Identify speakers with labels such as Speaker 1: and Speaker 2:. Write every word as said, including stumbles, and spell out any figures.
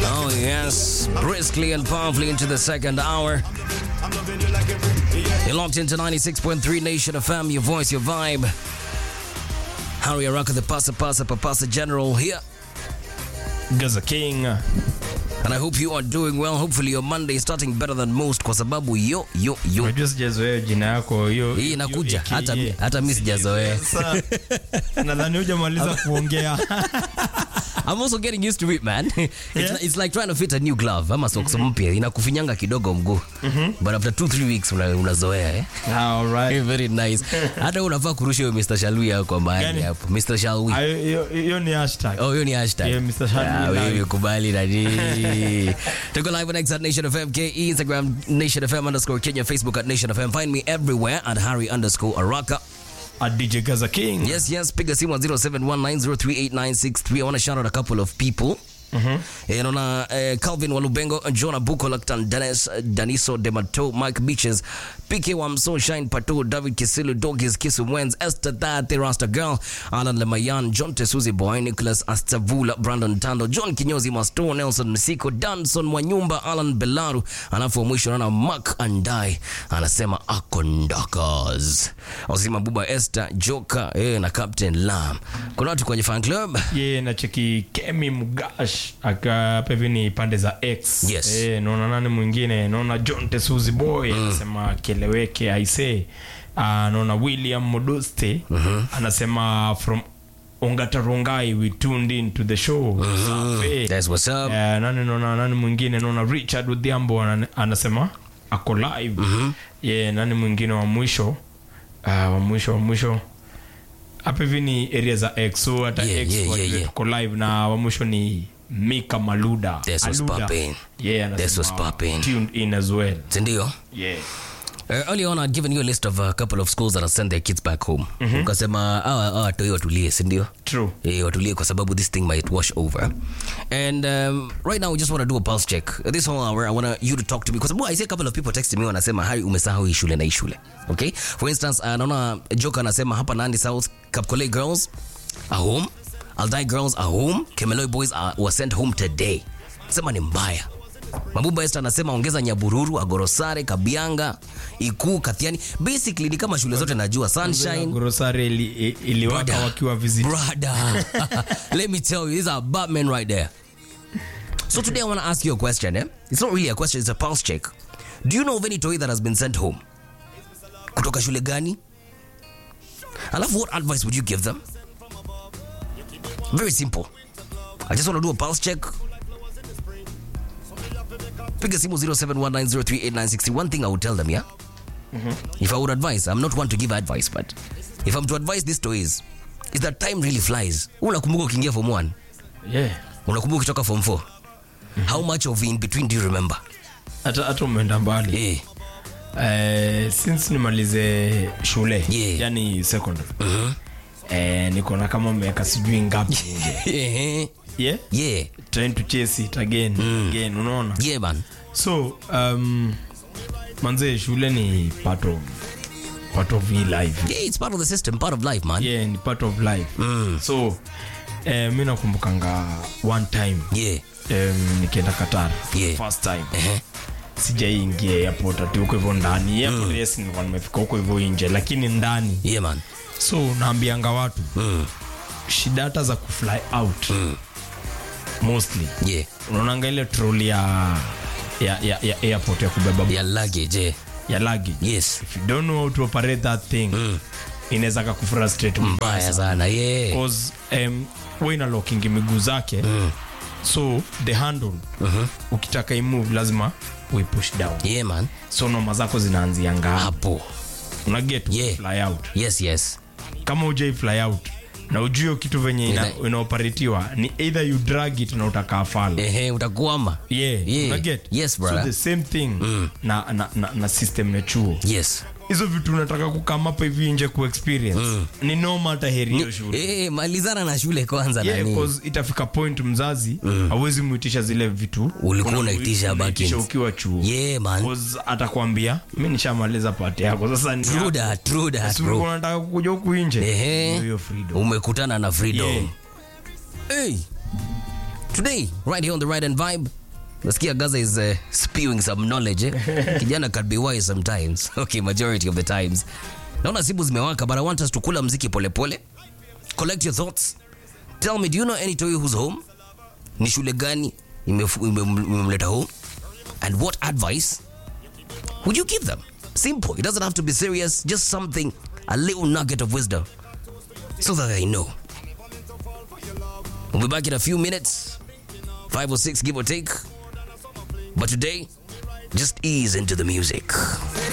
Speaker 1: Oh yes, briskly and powerfully into the second hour. You're locked into ninety-six point three Nation F M, your voice, your vibe. Harry Araka, the Pasa Pasa Papasa General here.
Speaker 2: Gaza King.
Speaker 1: And I hope you are doing well. Hopefully your Monday is starting better than most kwa sababu yo yo yo.
Speaker 2: Unajua sijazoea jina yako hiyo.
Speaker 1: Hii inakuja hata mi, hata mimi sijazoea.
Speaker 2: Nadhani hujamaliza kuongea.
Speaker 1: I'm also getting used to it, man. It's,
Speaker 2: Yeah?
Speaker 1: it's like trying to fit a new glove. Ama socks mpya inakufinyanga kidogo mguu. But after two three weeks una, unazoea eh.
Speaker 2: All right.
Speaker 1: Very nice. Hata unafaa kurusha hiyo mister Shalwi yako mahali
Speaker 2: Gani?
Speaker 1: hapo. mister Shalwi.
Speaker 2: Hiyo hiyo ni hashtag.
Speaker 1: Oh, hiyo ni hashtag.
Speaker 2: Yeah, mister Shalwi
Speaker 1: Ah,
Speaker 2: live.
Speaker 1: wewe kubali nani. Tuko live on X at Nation F M K E, Instagram Nation F M underscore Kenya, Facebook at Nation F M. Find me everywhere at Harry underscore Araka.
Speaker 2: A D J Gaza King.
Speaker 1: Yes, yes. Pick a sim on zero seven one nine zero three eight nine six three. I want to shout out a couple of people. Mm-hmm. And on uh, Calvin Walubengo, Jonah Buko, Laktan Dennis, Daniso Demato, Mike Beaches, P K Wamso, Shine Pato, David Kisilu, Doggies, Kisu Wens, Esther Tate, Rasta Girl, Alan Lemayan, John Tesuzi Boy, Nicholas Astavula, Brandon Tando, John Kinyozi Masto, Nelson Misiko, Danson Wanyumba, Alan Belaru, alafu mwisho na Mark Andai anasema Akondakas. Osima Buba Esther, Joker, eh, na Captain Lam. Kuna watu kwenye fan club?
Speaker 2: Yeah, na cheki Kemi Mugash aka pevini pande za X.
Speaker 1: Yes.
Speaker 2: Eh, naona nani mwingine? Naona John Tesuzi Boy anasema keleweke I say. Ah, naona William Moduste anasema from Ongata Rongai, we tuned in to the show. Safi.
Speaker 1: That's what's up.
Speaker 2: Eh, nani naona nani mwingine? Naona Richard Odhiambo anasema ako live. Yeah, nani mwingine wa mwisho? Ah, wa mwisho wa mwisho. Hapa hivi ni area za X, so hata
Speaker 1: Yeah,
Speaker 2: X
Speaker 1: yeah,
Speaker 2: kwa
Speaker 1: yeah, yeah.
Speaker 2: tuko live na wa mwisho ni Mika Maluda.
Speaker 1: That's what's
Speaker 2: Aluda.
Speaker 1: popping.
Speaker 2: Yeah,
Speaker 1: That's what's popping.
Speaker 2: tuned in as well.
Speaker 1: Sindio?
Speaker 2: Yeah.
Speaker 1: Uh, earlier on I'd given you a list of a couple of schools that have sent their kids back home. Ukasema awa awa toi watulie, sindio?
Speaker 2: True.
Speaker 1: Eh, watulie kwa sababu this thing might wash over. And um, right now we just want to do a pulse check. This whole hour I want you to talk to me because I see a couple of people texting me wanasema Harry umesahau hii shule na hii shule. Okay? For instance, uh, naona Joka anasema hapa Nandi South Kapkole girls are home. Aldai girls are home. Kemeloi boys are, were sent home today. Sema ni mbaya. Mabuba Esther anasema ongeza Nyabururu, Agorosare, Kabianga, Iku, Kathiani. Basically ni kama shule zote najua. Sunshine.
Speaker 2: Grosare ili, iliwaka
Speaker 1: Brother.
Speaker 2: wakiwa visit.
Speaker 1: Brother. Let me tell you, these are Batman right there. So today I want to ask you a question, eh? It's not really a question, it's a pulse check. Do you know of any toy that has been sent home? Kutoka shule gani? Alafu, what advice would you give them? Very simple. I just want to do a pulse check. Pick a simu zero seven one nine zero three eight nine six zero. One thing I would tell them, yeah? Mm-hmm. If I would advise, I'm not one to give advice, but if I'm to advise these toys, is that time really flies. Unakumbuka ukiingia form one?
Speaker 2: Yeah.
Speaker 1: Unakumbuka ukitoka form four? How much of in between do you remember?
Speaker 2: Hata hata umeenda mbali.
Speaker 1: Eh.
Speaker 2: Eh, since nimalize shule,
Speaker 1: Yeah.
Speaker 2: yani secondary. Eh, niko na kama miaka sijui ngapi nje.
Speaker 1: Yeah.
Speaker 2: Yeah?
Speaker 1: Yeah.
Speaker 2: Trying to chase it again, again, unaona?
Speaker 1: Yeah, man.
Speaker 2: So, um, manze shule ni part of part of hii life.
Speaker 1: Yeah, it's part of the system, part of life, man.
Speaker 2: Yeah, ni part of life. So, eh, mimi nakumbukanga one time,
Speaker 1: Yeah.
Speaker 2: um, nikienda Qatar,
Speaker 1: Yeah.
Speaker 2: first time.
Speaker 1: Uh-huh.
Speaker 2: Sijaingia airport ati huko hivyo ndani. Airport yes, nilikuwa nimefika huko hivyo nje, lakini ndani.
Speaker 1: Yeah, man.
Speaker 2: So, naambianga watu,
Speaker 1: Mm.
Speaker 2: shida hata za kufly out. Mostly.
Speaker 1: Yeah.
Speaker 2: Unaonanga ile trolley ya ya ya, ya airport ya kubeba
Speaker 1: Yeah, luggage, yeah.
Speaker 2: ya luggage.
Speaker 1: Yes.
Speaker 2: If you don't know how to operate that thing, inaweza kukufrustrate
Speaker 1: Mbaya sana, yeah.
Speaker 2: because um wewe ina locking miguu zake. So the handle ukitaka imove lazima we push down.
Speaker 1: Yeah, man.
Speaker 2: So noma zako zinaanzia ngapi?
Speaker 1: Hapo.
Speaker 2: Una get
Speaker 1: Yeah.
Speaker 2: fly out.
Speaker 1: Yes, yes.
Speaker 2: Kama ujai fly out na ujue kitu venye ina,
Speaker 1: Ina-
Speaker 2: inaoperatiwa ni either you drag it na utakaa fall.
Speaker 1: Ehe, utakuama.
Speaker 2: Yeah,
Speaker 1: Yeah.
Speaker 2: una get?
Speaker 1: Yes, brother.
Speaker 2: So the same thing na, na, na, na system ya chuo.
Speaker 1: Yes.
Speaker 2: Hizo vitu unataka kukama hapa hivi nje ku experience. Ni normal hata heri hiyo shule.
Speaker 1: Eh, malizana na shule kwanza
Speaker 2: Yeah,
Speaker 1: nani.
Speaker 2: because itafika point mzazi hawezi muitisha zile vitu
Speaker 1: Ulikuwa
Speaker 2: una-
Speaker 1: unaitisha
Speaker 2: unaitisha
Speaker 1: back
Speaker 2: ukiwa chuo.
Speaker 1: Yeah, man.
Speaker 2: Because atakwambia mimi nishamaliza part yako sasa ni
Speaker 1: True that, true that,
Speaker 2: Sisi
Speaker 1: bro.
Speaker 2: unataka kukuja huku nje.
Speaker 1: Ehe.
Speaker 2: Ndio hiyo freedom.
Speaker 1: Umekutana na freedom.
Speaker 2: Yeah.
Speaker 1: Hey. Today, right here on the Right and Vibe, Nasikia Gaza is uh, spewing some knowledge eh? Kijana can be wise sometimes. Okay, majority of the times. Naona simu zimewaka, but I want us to kula mziki pole pole. Collect your thoughts. Tell me, do you know any toy who's home? Ni shule gani imemleta home? And what advice would you give them? Simple. It doesn't have to be serious. Just something, a little nugget of wisdom, so that they know. We'll be back in a few minutes. Five or six, give or take. But today, just ease into the music.